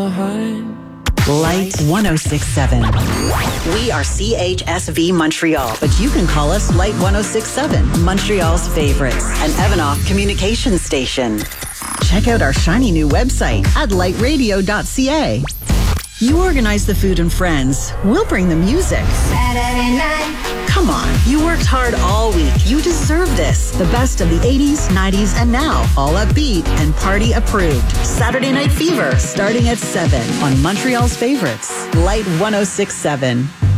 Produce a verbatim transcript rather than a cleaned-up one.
Light ten sixty-seven. We are C H S V Montreal, but you can call us Light ten sixty-seven, Montreal's favorites, an Evanoff communication station. Check out our shiny new website at light radio dot c a. You organize the food and friends. We'll bring the music. Saturday night. Come on, you worked hard all week. You deserve this. The best of the eighties, nineties, and now. All upbeat and party approved. Saturday Night Fever, starting at seven on Montreal's favorites. Light ten sixty-seven.